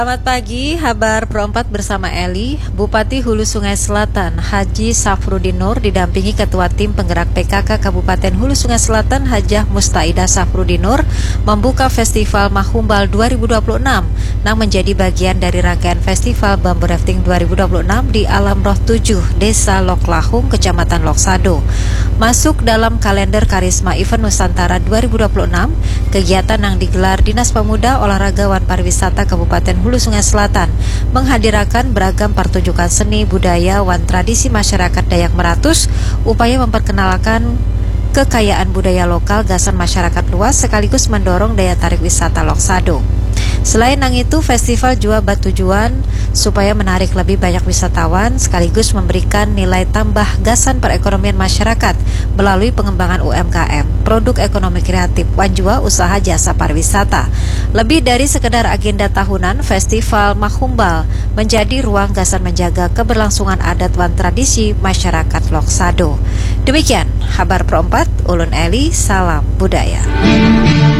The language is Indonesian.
Selamat pagi, Habar Pro 4 bersama Eli. Bupati Hulu Sungai Selatan, Haji Safrudin Nur didampingi Ketua Tim Penggerak PKK Kabupaten Hulu Sungai Selatan, Hajah Mustaidah Safrudin Nur, membuka Festival Mahumbal 2026 yang menjadi bagian dari rangkaian Festival Bambu Rafting 2026 di Alam Roh 7, Desa Loklahung, Kecamatan Loksado. Masuk dalam kalender Karisma Event Nusantara 2026, kegiatan yang digelar Dinas Pemuda, Olahraga, dan Pariwisata Kabupaten Hulu Sungai Selatan menghadirkan beragam pertunjukan seni, budaya, dan tradisi masyarakat Dayak Meratus, upaya memperkenalkan kekayaan budaya lokal, gasan masyarakat luas, sekaligus mendorong daya tarik wisata Loksado. Selain itu, festival juga bertujuan supaya menarik lebih banyak wisatawan, sekaligus memberikan nilai tambah gasan perekonomian masyarakat melalui pengembangan UMKM, produk ekonomi kreatif, dan juga usaha jasa pariwisata. Lebih dari sekedar agenda tahunan, Festival Mahumbal menjadi ruang gasan menjaga keberlangsungan adat dan tradisi masyarakat Loksado. Demikian, Habar Pro 4, Ulun Eli, salam budaya.